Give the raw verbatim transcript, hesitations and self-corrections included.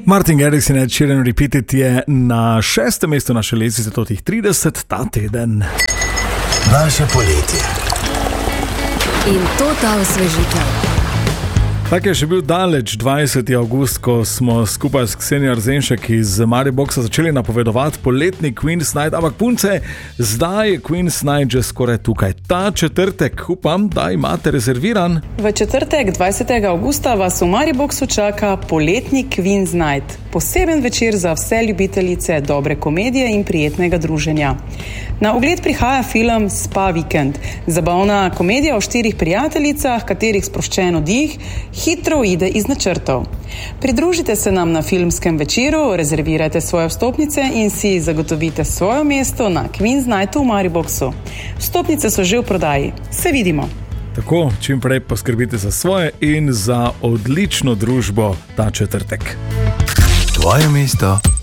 Martin Garrix in Ed Sheeran Repeated je na šestem mestu naše lestvice top trideset ta teden. Naše poletje. In to ta osvežitev. Tak je še bil daleč dvajseti avgust, ko smo skupaj s Ksenijo Arzenšek iz Mariboxa začeli napovedovati poletni Queen's Night, ampak punce, zdaj je Queen's Night že skoraj tukaj. Ta četrtek, upam, da imate rezerviran. V četrtek, dvajsetega avgusta, vas v Mariboxu čaka poletni Queen's Night. Poseben večer za vse ljubiteljice dobre komedije in prijetnega druženja. Na ogled prihaja film Spa Weekend, zabavna komedija o štirih prijateljicah, katerih sproščen oddih hitro uide iz načrtov. Pridružite se nam na filmskem večeru, rezervirajte svoje vstopnice in si zagotovite svoje mesto na Queen's Nightu v Mariboxu. Vstopnice so že v prodaji. Se vidimo! Tako, čim prej poskrbite za svoje in za odlično družbo ta četrtek. Tvoje mesto